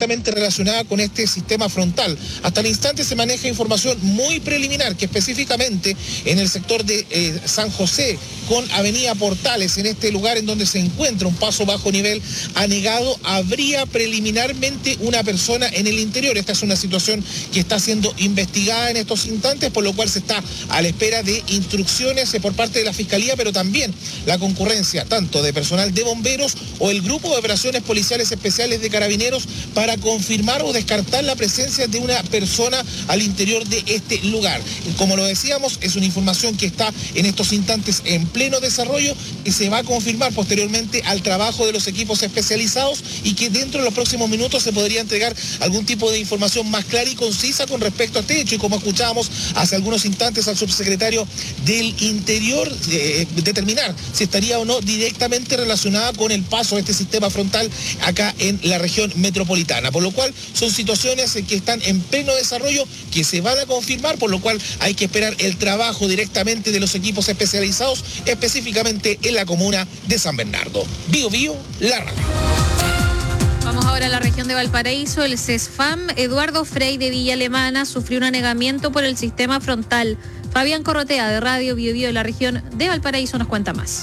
directamente relacionada con este sistema frontal. Hasta el instante se maneja información muy preliminar que específicamente en el sector de San José con Avenida Portales, en este lugar en donde se encuentra un paso bajo nivel anegado, habría preliminarmente una persona en el interior. Esta es una situación que está siendo investigada en estos instantes, por lo cual se está a la espera de instrucciones por parte de la Fiscalía, pero también la concurrencia tanto de personal de bomberos o el Grupo de Operaciones Policiales Especiales de Carabineros para confirmar o descartar la presencia de una persona al interior de este lugar. Como lo decíamos, es una información que está en estos instantes en pleno desarrollo y se va a confirmar posteriormente al trabajo de los equipos especializados y que dentro de los próximos minutos se podría entregar algún tipo de información más clara y concisa con respecto a este hecho. Y como escuchábamos hace algunos instantes al subsecretario del Interior, determinar si estaría o no directamente relacionada con el paso de este sistema frontal acá en la región metropolitana. Por lo cual son situaciones que están en pleno desarrollo, que se van a confirmar, por lo cual hay que esperar el trabajo directamente de los equipos especializados, específicamente en la comuna de San Bernardo. Bio Bio, la radio. Vamos ahora a la región de Valparaíso. El CESFAM Eduardo Frei de Villa Alemana sufrió un anegamiento por el sistema frontal. Fabián Corrotea de Radio Bio Bio de la región de Valparaíso nos cuenta más.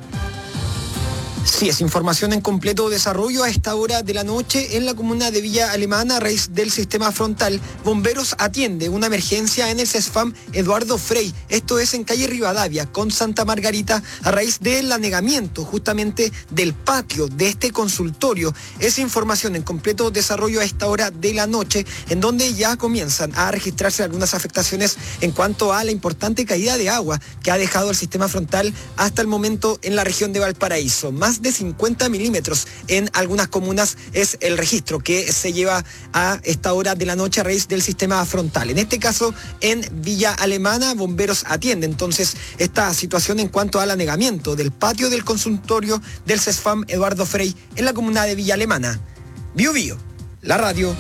Sí, es información en completo desarrollo a esta hora de la noche en la comuna de Villa Alemana, a raíz del sistema frontal. Bomberos atiende una emergencia en el CESFAM Eduardo Frei. Esto es en calle Rivadavia con Santa Margarita, a raíz del anegamiento justamente del patio de este consultorio. Es información en completo desarrollo a esta hora de la noche, en donde ya comienzan a registrarse algunas afectaciones en cuanto a la importante caída de agua que ha dejado el sistema frontal hasta el momento en la región de Valparaíso. Más de 50 milímetros en algunas comunas es el registro que se lleva a esta hora de la noche a raíz del sistema frontal. En este caso, en Villa Alemana, bomberos atienden entonces esta situación en cuanto al anegamiento del patio del consultorio del CESFAM Eduardo Frei en la comuna de Villa Alemana. Bio Bio, la radio.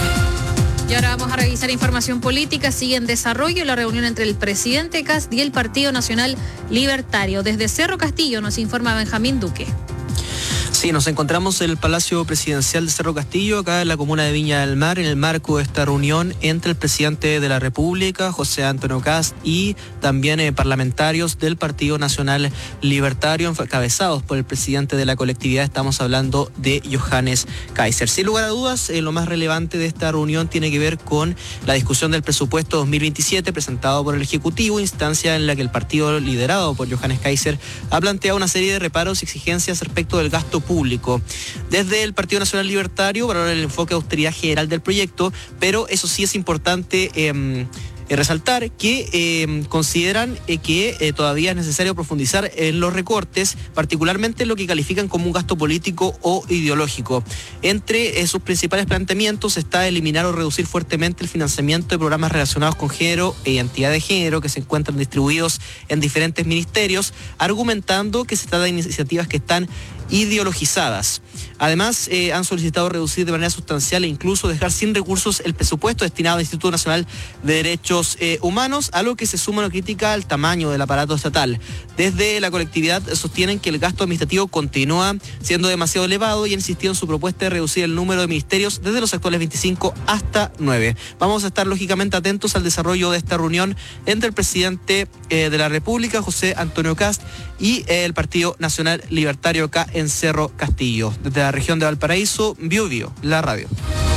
Y ahora vamos a revisar información política. Sigue en desarrollo la reunión entre el presidente Kast y el Partido Nacional Libertario. Desde Cerro Castillo nos informa Benjamín Duque. Sí, nos encontramos en el Palacio Presidencial de Cerro Castillo, acá en la comuna de Viña del Mar, en el marco de esta reunión entre el presidente de la República, José Antonio Kast, y también parlamentarios del Partido Nacional Libertario, encabezados por el presidente de la colectividad. Estamos hablando de Johannes Kaiser. Sin lugar a dudas, lo más relevante de esta reunión tiene que ver con la discusión del presupuesto 2027 presentado por el Ejecutivo, instancia en la que el partido liderado por Johannes Kaiser ha planteado una serie de reparos y exigencias respecto del gasto público. Desde el Partido Nacional Libertario valoran el enfoque de austeridad general del proyecto, pero eso sí es importante resaltar que consideran que todavía es necesario profundizar en los recortes, particularmente en lo que califican como un gasto político o ideológico. Entre sus principales planteamientos está eliminar o reducir fuertemente el financiamiento de programas relacionados con género e identidad de género que se encuentran distribuidos en diferentes ministerios, argumentando que se trata de iniciativas que están ideologizadas. Además, han solicitado reducir de manera sustancial e incluso dejar sin recursos el presupuesto destinado al Instituto Nacional de Derechos Humanos, a lo que se suma una crítica al tamaño del aparato estatal. Desde la colectividad sostienen que el gasto administrativo continúa siendo demasiado elevado y han insistido en su propuesta de reducir el número de ministerios desde los actuales 25 hasta 9. Vamos a estar lógicamente atentos al desarrollo de esta reunión entre el presidente de la República, José Antonio Kast, y el Partido Nacional Libertario acá en Cerro Castillo. Desde la región de Valparaíso, Bio Bio, la radio.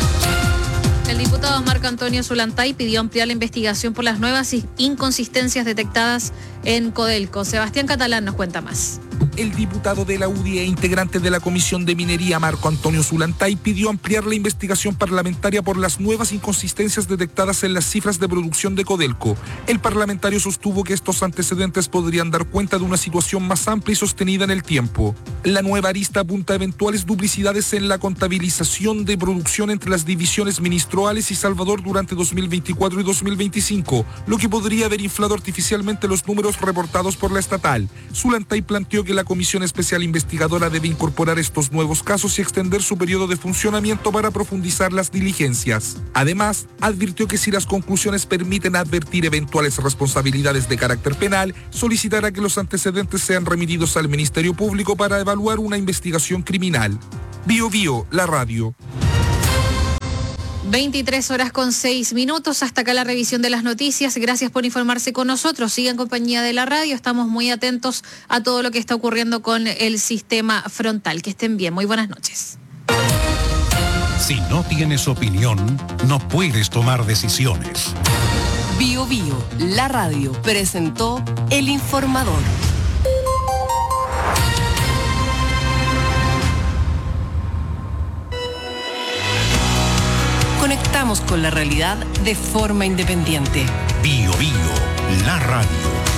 El diputado Marco Antonio Zulantay pidió ampliar la investigación por las nuevas inconsistencias detectadas en Codelco. Sebastián Catalán nos cuenta más. El diputado de la UDI e integrante de la Comisión de Minería, Marco Antonio Zulantay, pidió ampliar la investigación parlamentaria por las nuevas inconsistencias detectadas en las cifras de producción de Codelco. El parlamentario sostuvo que estos antecedentes podrían dar cuenta de una situación más amplia y sostenida en el tiempo. La nueva arista apunta a eventuales duplicidades en la contabilización de producción entre las divisiones Ministroales y Salvador durante 2024 y 2025, lo que podría haber inflado artificialmente los números reportados por la estatal. Zulantay planteó que la Comisión Especial Investigadora debe incorporar estos nuevos casos y extender su periodo de funcionamiento para profundizar las diligencias. Además, advirtió que si las conclusiones permiten advertir eventuales responsabilidades de carácter penal, solicitará que los antecedentes sean remitidos al Ministerio Público para evaluar una investigación criminal. Bio Bio, la radio. 23:06. Hasta acá la revisión de las noticias. Gracias por informarse con nosotros. Siga en compañía de la radio. Estamos muy atentos a todo lo que está ocurriendo con el sistema frontal. Que estén bien. Muy buenas noches. Si no tienes opinión, no puedes tomar decisiones. Bio Bio, la radio, presentó El Informador. Conectamos con la realidad de forma independiente. Bio Bio, la radio.